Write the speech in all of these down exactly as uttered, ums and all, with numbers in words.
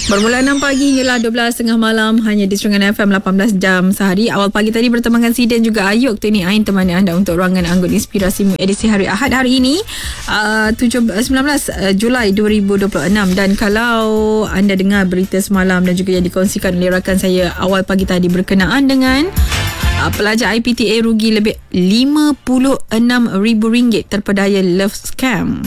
Bermula enam pagi hinggalah dua belas tiga puluh malam hanya di Serengan F M lapan belas jam sehari. Awal pagi tadi bertemankan Siti dan juga Ayuk. Teknik Ain temani anda untuk ruangan Anggun Inspirasimu edisi hari Ahad hari ini uh, sembilan belas Julai dua ribu dua puluh enam. Dan kalau anda dengar berita semalam dan juga yang dikongsikan oleh rakan saya awal pagi tadi berkenaan dengan uh, pelajar I P T A rugi lebih lima puluh enam ribu ringgit terpedaya love scam.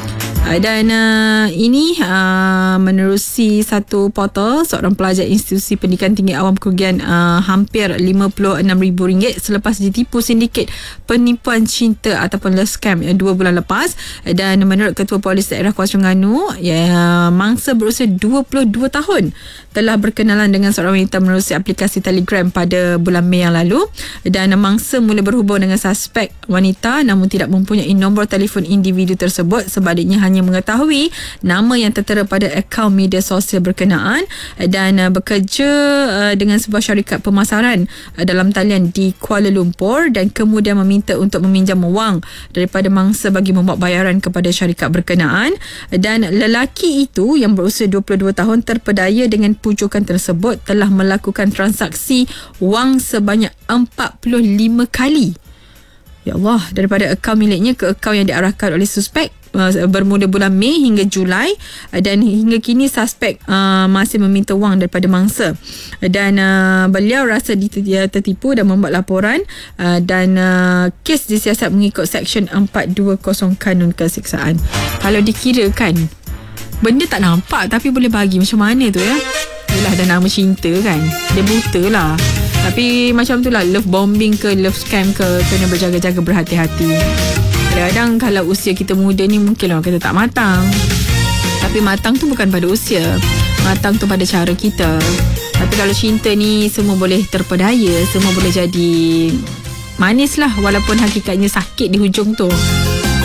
Dan uh, ini uh, menerusi satu portal seorang pelajar institusi pendidikan tinggi awam kerugian uh, hampir lima puluh enam ribu ringgit selepas ditipu sindiket penipuan cinta ataupun love scam uh, dua bulan lepas. Dan menurut Ketua Polis Daerah Kuala Terengganu, ya, mangsa berusia dua puluh dua tahun telah berkenalan dengan seorang wanita menerusi aplikasi Telegram pada bulan Mei yang lalu. Dan mangsa mula berhubung dengan suspek wanita namun tidak mempunyai nombor telefon individu tersebut. Sebaliknya hanya mengetahui nama yang tertera pada akaun media sosial berkenaan dan uh, bekerja uh, dengan sebuah syarikat pemasaran uh, dalam talian di Kuala Lumpur dan kemudian meminta untuk meminjam wang daripada mangsa bagi membuat bayaran kepada syarikat berkenaan. Dan lelaki itu yang berusia dua puluh dua tahun terpedaya dengan pujukan tersebut telah melakukan transaksi wang sebanyak empat puluh lima kali. Ya Allah, daripada akaun miliknya ke akaun yang diarahkan oleh suspek uh, bermula bulan Mei hingga Julai. Uh, dan hingga kini suspek uh, masih meminta wang daripada mangsa. Dan uh, beliau rasa tertipu dan membuat laporan uh, dan uh, kes disiasat mengikut Seksyen empat dua kosong Kanun Kesiksaan. Kalau dikirakan benda tak nampak tapi boleh bagi, macam mana tu ya? Yelah, dah nama cinta kan, dia buta lah. Tapi macam tu lah, love bombing ke love scam ke, kena berjaga-jaga, berhati-hati. Kadang-kadang kalau usia kita muda ni mungkin orang kata tak matang, tapi matang tu bukan pada usia, matang tu pada cara kita. Tapi kalau cinta ni semua boleh terpedaya, semua boleh jadi manis lah, walaupun hakikatnya sakit di hujung tu.